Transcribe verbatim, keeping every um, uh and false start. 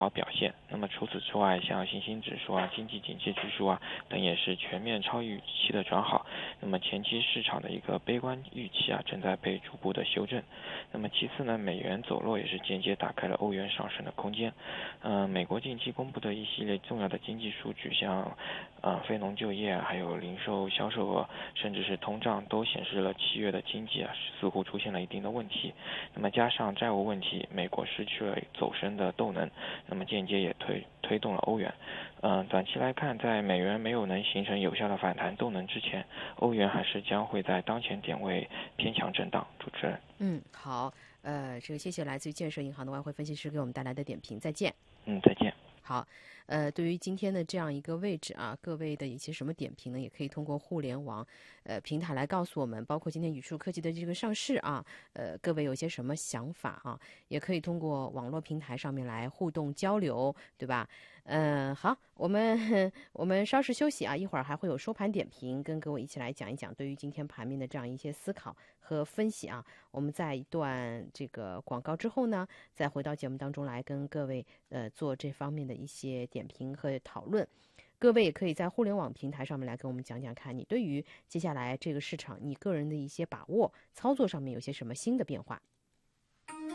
好表现。那么除此之外，像新兴指数啊、经济景气指数啊等也是全面超预期的转好。那么前期市场的一个悲观预期啊正在被逐步的修正。那么其次呢，美元走弱也是间接打开了欧元上升的空间。嗯、呃，美国近期公布的一系列重要的经济数据，像呃非农就业啊，还有零售销售额，甚至是通胀，都显示了七月的经济啊似乎出现了一定的问题。那么加上债务问题，美国失去了走升的动能。那么间接也推推动了欧元。嗯、呃，短期来看，在美元没有能形成有效的反弹动能之前，欧元还是将会在当前点位偏强震荡。主持人， 嗯，好，呃，这个谢谢来自于建设银行的外汇分析师给我们带来的点评，再见。 嗯，再见。 好，呃，对于今天的这样一个位置啊，各位的一些什么点评呢？也可以通过互联网呃平台来告诉我们，包括今天宇树科技的这个上市啊，呃，各位有些什么想法啊？也可以通过网络平台上面来互动交流，对吧？嗯，好，我们我们稍事休息啊，一会儿还会有收盘点评，跟各位一起来讲一讲对于今天盘面的这样一些思考和分析啊。我们在一段这个广告之后呢，再回到节目当中来跟各位呃做这方面的一些点评和讨论。各位也可以在互联网平台上面来跟我们讲讲看，你对于接下来这个市场你个人的一些把握操作上面有些什么新的变化。